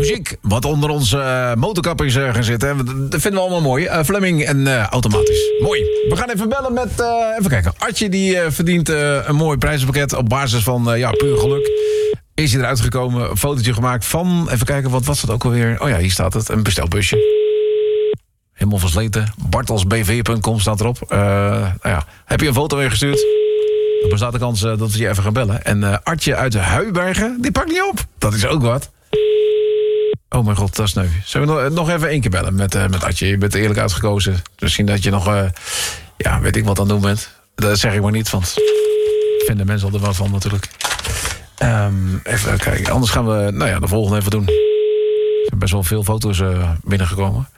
muziek wat onder onze motorkap is gaan zitten. Dat vinden we allemaal mooi. Fleming en automatisch. Mooi. We gaan even bellen met, even kijken. Artje die verdient een mooi prijzenpakket op basis van puur geluk. Is hij eruit gekomen, een fotootje gemaakt van, even kijken, wat was dat ook alweer? Oh ja, hier staat het, een bestelbusje. Helemaal versleten. bartelsbv.com staat erop. Heb je een foto ingestuurd? Dan bestaat de kans dat we je even gaan bellen. En Artje uit Huibergen, die pakt niet op. Dat is ook wat. Oh mijn god, dat is sneu. Zullen we nog even één keer bellen met Artje? Je bent eerlijk uitgekozen. Misschien dat je nog, weet ik wat aan het doen bent. Dat zeg ik maar niet, want vinden mensen er wel van natuurlijk. Even kijken, anders gaan we de volgende even doen. Er zijn best wel veel foto's binnengekomen.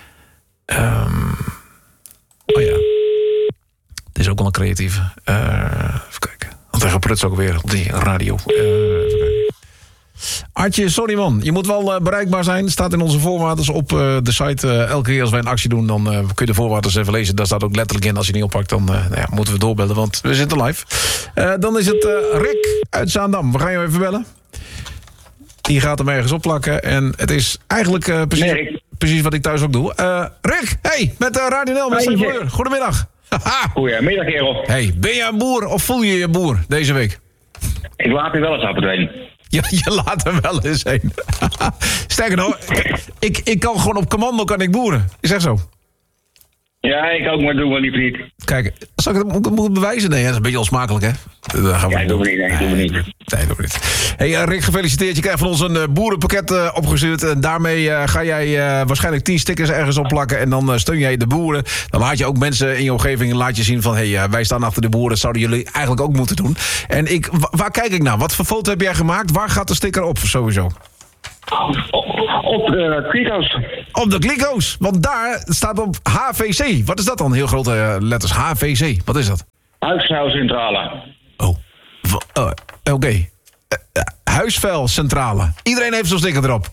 Het is ook wel een creatieve. Even kijken. Want hij geprutst ook weer op die radio. Even kijken. Artje, sorry man. Je moet wel bereikbaar zijn. Staat in onze voorwaarden op de site. Elke keer als wij een actie doen, dan kun je de voorwaarden even lezen. Daar staat ook letterlijk in. Als je niet oppakt, dan moeten we doorbellen. Want we zitten live. Dan is het Rick uit Zaandam. We gaan jou even bellen. Die gaat hem ergens opplakken. En het is eigenlijk precies wat ik thuis ook doe. Rick, hey, met Radio NL, met Steven Leur. Goedemiddag. Goedemiddag, kerel. Hey, ben je een boer of voel je je boer deze week? Ik laat er wel eens af heen. Je laat er wel eens heen. Sterker nog, ik kan gewoon op commando kan ik boeren. Is echt zo? Ja, ik ook, maar doen we liever niet. Kijk, zal ik het moet bewijzen? Nee, dat is een beetje onsmakelijk, hè? Dat gaan we doen we niet. Nee, doen we niet. Nee, doen we niet. Hey, Rick, gefeliciteerd. Je krijgt van ons een boerenpakket opgestuurd. En daarmee ga jij waarschijnlijk 10 stickers ergens opplakken. En dan steun jij de boeren. Dan laat je ook mensen in je omgeving zien van... wij staan achter de boeren. Dat zouden jullie eigenlijk ook moeten doen. En waar kijk ik naar? Wat voor foto heb jij gemaakt? Waar gaat de sticker op, sowieso? Op de kliko's. Op de kliko's, want daar staat op HVC. Wat is dat dan? Heel grote letters. HVC, wat is dat? Huisvuilcentrale. Oh, oké. Huisvuilcentrale. Iedereen heeft zo'n sticker erop.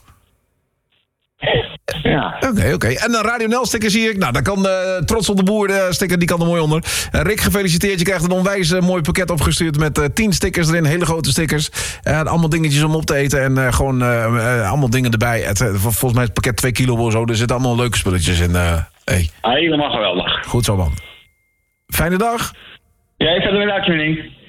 Ja. Oké. En een Radio NL sticker zie ik. Nou, daar kan Trots op de Boer sticker, die kan er mooi onder. Rick, gefeliciteerd. Je krijgt een onwijs mooi pakket opgestuurd met 10 stickers erin. Hele grote stickers. Allemaal dingetjes om op te eten. En gewoon allemaal dingen erbij. Volgens mij is het pakket 2 kilo of zo. Er zitten allemaal leuke spulletjes in. Hey. Helemaal geweldig. Goed zo, man. Fijne dag. Jij verder een uitzending.